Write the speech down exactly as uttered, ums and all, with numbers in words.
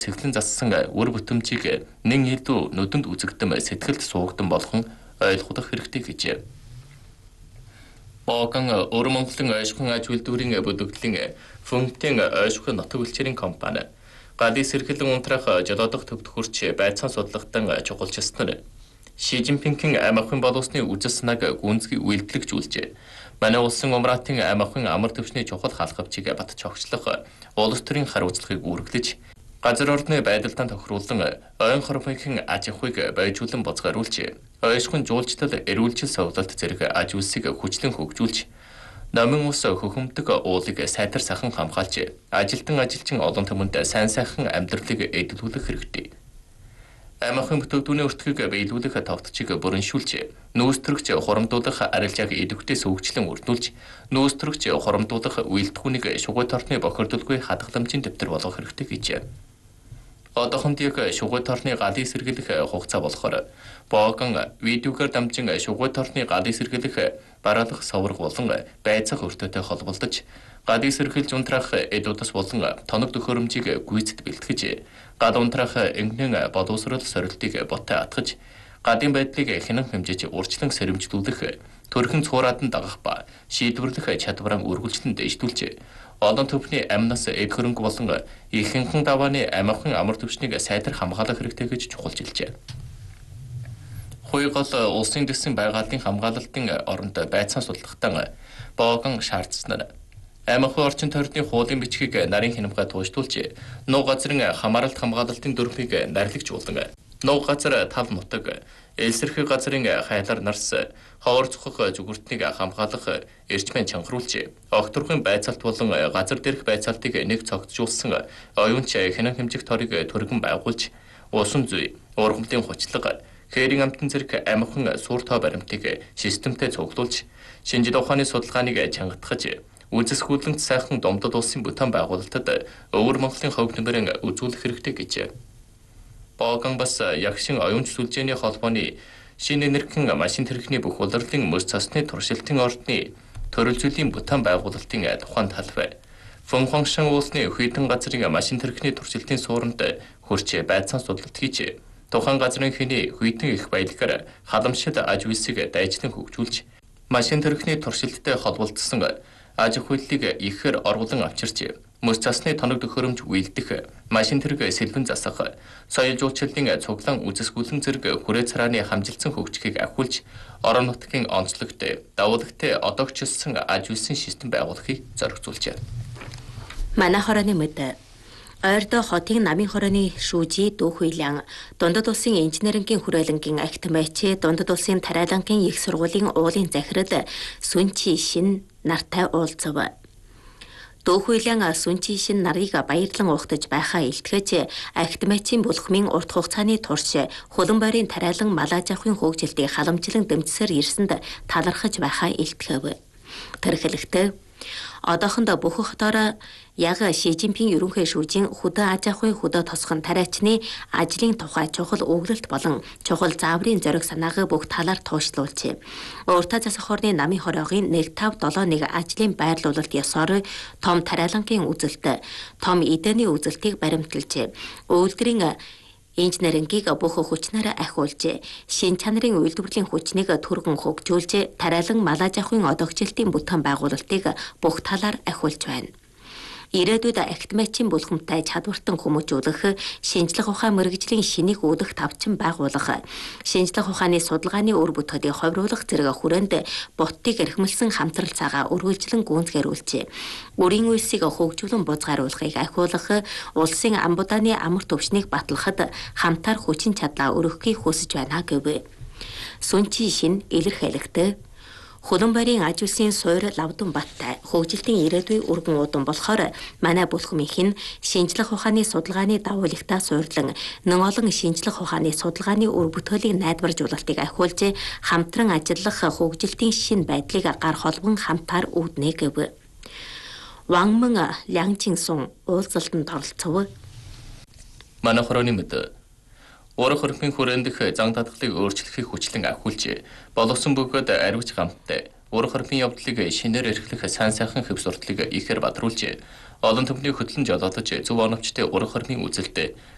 цэвлэн зассан үр бүтэмжийг нэн илүү нүдэнд үзэгдэм сэтгэлд суугдан болгон ойлгох хэрэгтэй гэжээ. Богон Өвөр Монголын ойшхон аж үйлдвэрийн бүлэглэлийн Фүнтийн ойшхон нутаг улчирын компани гадны сэргэлэн унтрах жолоодох төвд хүрч байцаан судлагдан чухалчилсан. Ши Жинпингийн ам ахуйн боловсны үжил санааг гүнзгий үйлдэлжүүлжээ. Манай улсын Умратын ам ахуйн амар төвшний чухал халхавчийг бат чогчлох улс төрийн хариуцлагыг үргэлж газар орны байдалтай тохируулан ойн хормынхын аж ахуйг байжуулан бозгааруулж, ойшхон жуулчлал эрүүлжил совлолт зэрэг аж үйлсийг хүчлэн хөгжүүлж, номын ус хөхөмдөг уулыг сайтар сахан хамгаалж, ажилтан ажилчин олон түмэнд сайн сайхан амьдралыг эдгүүлэх хэрэгтэй. Ам ахуйн бүтээгдэхүүний өртгийг биелүүлэх товтчийг бүрэншүүлж, нүүстрэгч хурамдуулах арилжааг идэвхтэй сөвгчлэн өрнүүлж, нүүстрэгч хурамдуулах үйлдэлхүүнийг шугуйт орны бохирдолгүй хадгаламжийн дэвтэр болгох хэрэгтэй гэжээ. Одоохонд яг шугуйт орны галын сэргийлэх хугацаа болохоор Богон видеогаар дамжин шугуйт орны галын сэргийлэх бараалах соврог болон байцаах өртөтэй холбогдож, галын сэргийлж унтраах эд удас болон тоног төхөөрөмжийг гүйцэд бэлтгэж, гал унтраах энгэн боловсрол сорилтыг ботой атгаж, гадын байдлыг хянан хэмжиж урьдчилан сэрэмжлүүлэх, төрхөн цуураад нь дагах ба шийдвэрлэх чадвараа үргэлжлэн дэвшүүлж, олон төвхний амнаас эд хөрөнгө болон ихэнхэн давааны ам ахуйн амар төвшнийг сайтар хамгаалах хэрэгтэй гэж чухалчилжээ. Хуйгол улсын дэсэн байгууллагын хамгаалалтын оронд байцаан судлагтан Богон шаардсан. Ам ахуй орчин тойрны хуулийн бичгийг нарийн хянамгай туушдуулж, нуг газрын хамааралт хамгаалалтын дүрмийг нарлагжуулан, нуг газар тал нутаг, элсэрхэг газрын хайлар нарс, ховор цохох зүгүртнийг хамгаалах эрчмэн чангаруулж, огторхын байцаалт болон газар дээрх байцаалтыг нэг цогцжуулсан оюунч хянан хэмжих торыг түргэн байгуулж, усан зүй, ургамлын хучлага, хээрийн амтан зэрэг ам ахуйн суурь тоо баримтыг системтэй цуглуулж, шинжил ухааны судалгааныг чангатгаж, үзэсгэлэнт сайхан домдод улсын бүтээн байгуулалтад Өвөр Монголын ховг нэмэрэн үзүүлэх хэрэгтэй гэжээ. Богон бас ягшин оюунч сүлжээний холбооны шинэ энергийн машин тэрэгний бүх улирлын мөс цасны туршилтын ордны төрөл зүйлийн бүтээн байгуулалтын тухайн талбай, Фөнхонгшин уулсны хүйдэн газрын машин тэрэгний туршилтын суурьнд хурч байцаан судлалт хийж, тухайн газрын хэний хүйдэн их баялагаар халамжид аж үйлсийг дайжлан хөгжүүлж, машин тэрэгний туршилттай холбогдсон аж ахуйлыг ихээр оргулан авчирч, мөс цасны тоног төхөөрөмж үйлдэх, машин тэрэг сэлбэн засах, соёл жуулчлалын цуглаан үзэсгэлэн зэрэг хүрээ царааны хамжилсан хөгжихийг ахиулж, орон нутгийн онцлогт давуулагтай одоогчлсон аж үйлсийн систем байгуулахыг зоригжуулжээ. Манай хорооны мэд ойрдоо хотын намын хорооны шүүжи Дүү Хуйлан, Дундад улсын инженерингийн хүрээлэнгийн агтмайч, Дундад улсын тариалангийн их сургуулийн уулын захирал Сүнчи Шин нартай уулзав. Дүү Хуйлан Сүнчи Шин нарыг баярлан ухтаж байхаа илтгэж, агтмайчийн булхмын урт хугацааны турш хулан байрын тариалан малаж ахуйн хөгжилтийг халамжлан дэмжсээр ирсэнд талархаж байхаа илтгэв. Тэрхэлэгтээ одоохондоо бүх хотоор яг Ши Жинпин ерөнхий шүүжийн хөдөө аж ахуйн хөдөө тосгон тариачны ажлын тухай чухал өгүүлэлт болон чухал зааврын зориг санааг бүх талаар туушлуулжээ. Уртаа засах хорны намын хороогийн нэг тав долоо нэг ажлын байрлуулалт ёсоор том тариалангийн үзэлт, том эдэний үзэлтийг баримталжээ. Үйлдвэрийн инженерингийг бүх хүчнээр ахиулж, шин чанарын үйлдвэрлэлийн хүчнийг түргэн хөгжүүлж, тариалан малаж ахуйн одоогчлалтын бүтээн байгуулалтыг бүх талаар ахиулж байна. Ирээдүйд агтмайчийн булхамтай чадвартан хүмүүжүүлэх, шинжлэх ухаан мэргэжлийн шинийг үүдэх тавчин байгуулах, шинжлэх ухааны судалгааны үр бүтээлийг ховруулах зэрэг хүрээнд боттыг эрхмэлсэн хамтрал цагаа үргэлжлэн гүйцэтгүүлж, үрийн үйлсийг хөгжүүлэн бузгааруулахыг ахиулах, улсын амбудааны амар төвшнийг батлахад хамтаар хүчин чадлаа өргөхийг хүсэж байна гэв. Сүнчи Шин илэрхийлэхдээ хулан байрын аж үйлсийн суурь лавдан баттай хөгжилтийн ирээдүй өргөн удам болохоор манай бүлхмийнх нь шинжлэх ухааны судалгааны давуулагтаа суйрлан нэн олон шинжлэх ухааны судалгааны үр бүтээлийг найдваржуулалтыг ахиулж, хамтран ажиллах хөгжилтийн шин байдлыг гар холбон хамтаар үүднэ гэв. Вангман Лянжинсун уулзалтанд оролцов. Манай хорооны мэд Уур хөрөнгөний хүрэндэх зан татгалыг өөрчлөхийг хүчлэн ахиулж, боловсон бөгөөд ариуч гамттай уур хөрөнгөний явдлыг шинээр эрхлэх сайн сайхан хэв сурталыг ихээр бадруулж, олон түмний хөтлөн жолоодож зөв оновчтой уур хөрөнгөний үзэлд